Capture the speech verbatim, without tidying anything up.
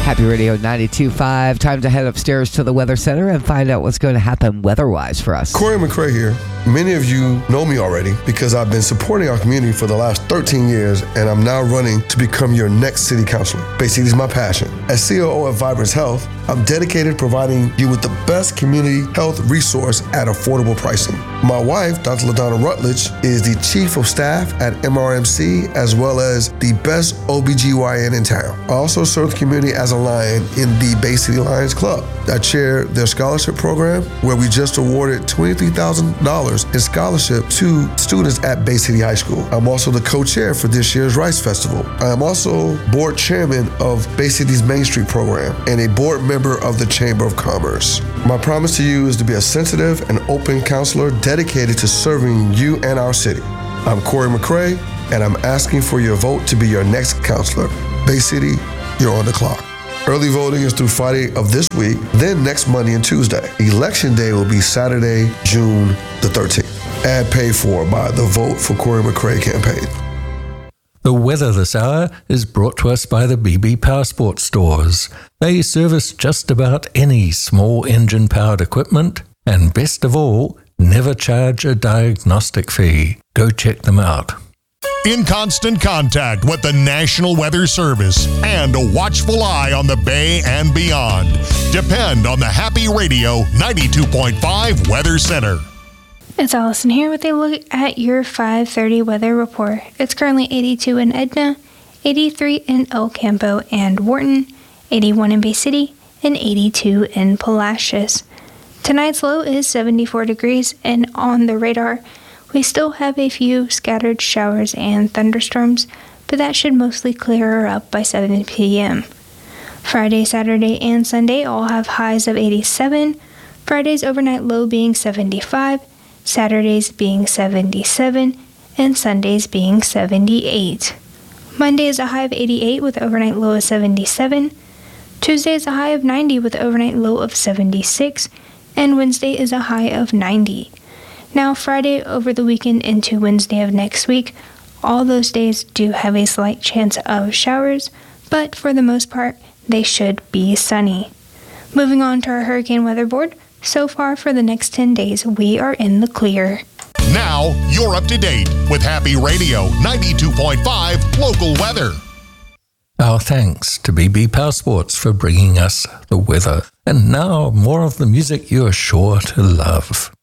Happy Radio ninety-two point five. Time to head upstairs to the Weather Center and find out what's going to happen weather-wise for us. Corey McCray here. Many of you know me already because I've been supporting our community for the last thirteen years, and I'm now running to become your next city councilor. Bay City is my passion. As C O O at Vibrance Health, I'm dedicated to providing you with the best community health resource at affordable pricing. My wife, Doctor LaDonna Rutledge, is the chief of staff at M R M C, as well as the best O B G Y N in town. I also serve the community as a Lion in the Bay City Lions Club. I chair their scholarship program, where we just awarded twenty-three thousand dollars in scholarship to students at Bay City High School. I'm also the co-chair for this year's Rice Festival. I am also board chairman of Bay City's Main Street program and a board member of the Chamber of Commerce. My promise to you is to be a sensitive and open counselor dedicated to serving you and our city. I'm Corey McCray, and I'm asking for your vote to be your next counselor. Bay City, you're on the clock. Early voting is through Friday of this week, then next Monday and Tuesday. Election day will be Saturday, June the thirteenth. Ad paid for by the Vote for Corey McCray campaign. The weather this hour is brought to us by the B B Power Sports stores. They service just about any small engine-powered equipment, and best of all, never charge a diagnostic fee. Go check them out. In constant contact with the National Weather Service and a watchful eye on the Bay and beyond. Depend on the Happy Radio ninety-two point five Weather Center. It's Allison here with a look at your five thirty weather report. It's currently eighty-two in Edna, eighty-three in El Campo and Wharton, eighty-one in Bay City, and eighty-two in Palacios. Tonight's low is seventy-four degrees, and on the radar, we still have a few scattered showers and thunderstorms, but that should mostly clear up by seven p.m. Friday, Saturday, and Sunday all have highs of eighty-seven, Friday's overnight low being seventy-five, Saturdays being seventy-seven, and Sundays being seventy-eight. Monday is a high of eighty-eight with overnight low of seventy-seven, Tuesday is a high of ninety with overnight low of seventy-six, and Wednesday is a high of ninety. Now, Friday over the weekend into Wednesday of next week, all those days do have a slight chance of showers, but for the most part, they should be sunny. Moving on to our hurricane weather board, so far for the next ten days, we are in the clear. Now, you're up to date with Happy Radio ninety-two point five local weather. Our thanks to B B Power Sports for bringing us the weather. And now, more of the music you're sure to love.